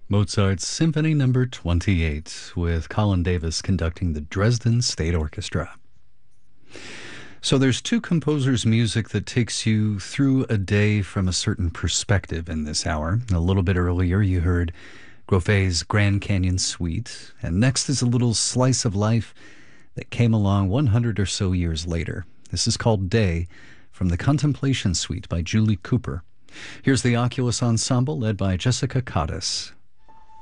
Mozart's Symphony Number 28, with Colin Davis conducting the Dresden State Orchestra. So there's two composers' music that takes you through a day from a certain perspective in this hour. A little bit earlier, you heard Groffet's Grand Canyon Suite, and next is a little slice of life that came along 100 or so years later. This is called Day, from the Contemplation Suite by Julie Cooper. Here's the Oculus Ensemble led by Jessica Cottis.